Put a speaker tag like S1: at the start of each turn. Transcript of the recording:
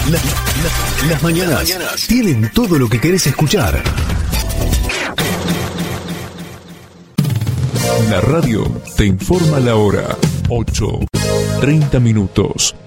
S1: Las mañanas tienen todo lo que querés escuchar.
S2: La radio te informa la hora. 8:30.